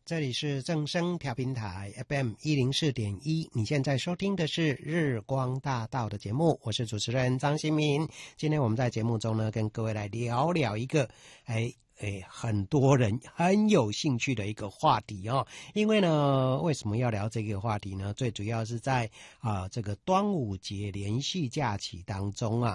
这里是正声调频台 FM104.1，你现在收听的是日光大道的节目，我是主持人张新民。今天我们在节目中呢，跟各位来聊聊一个很多人很有兴趣的一个话题哦。因为呢，为什么要聊这个话题呢？最主要是在这个端午节连续假期当中啊，